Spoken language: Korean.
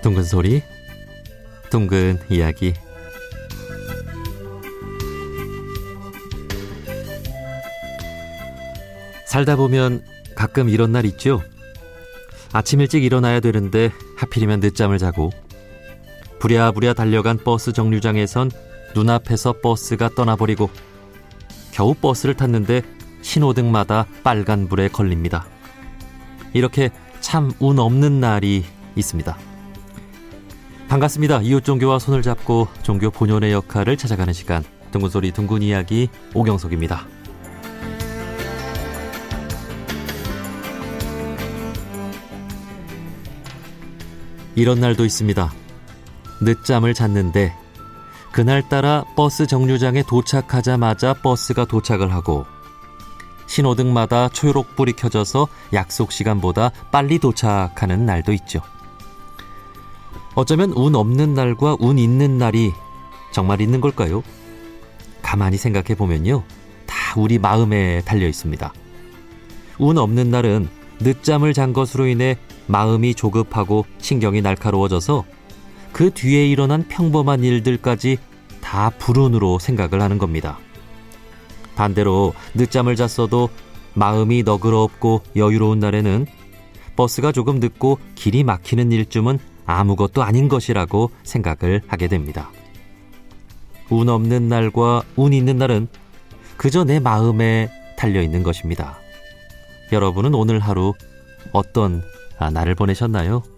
둥근 소리, 둥근 이야기. 살다 보면 가끔 이런 날 있죠. 아침 일찍 일어나야 되는데 하필이면 늦잠을 자고 부랴부랴 달려간 버스 정류장에선 눈앞에서 버스가 떠나버리고 겨우 버스를 탔는데 신호등마다 빨간불에 걸립니다. 이렇게 참 운 없는 날이 있습니다. 반갑습니다. 이웃 종교와 손을 잡고 종교 본연의 역할을 찾아가는 시간, 둥근 소리 둥근 이야기, 오경석입니다. 이런 날도 있습니다. 늦잠을 잤는데 그날따라 버스 정류장에 도착하자마자 버스가 도착을 하고 신호등마다 초록불이 켜져서 약속 시간보다 빨리 도착하는 날도 있죠. 어쩌면 운 없는 날과 운 있는 날이 정말 있는 걸까요? 가만히 생각해 보면요, 다 우리 마음에 달려 있습니다. 운 없는 날은 늦잠을 잔 것으로 인해 마음이 조급하고 신경이 날카로워져서 그 뒤에 일어난 평범한 일들까지 다 불운으로 생각을 하는 겁니다. 반대로 늦잠을 잤어도 마음이 너그럽고 여유로운 날에는 버스가 조금 늦고 길이 막히는 일쯤은 아무것도 아닌 것이라고 생각을 하게 됩니다. 운 없는 날과 운 있는 날은 그저 내 마음에 달려있는 것입니다. 여러분은 오늘 하루 어떤 날을 보내셨나요?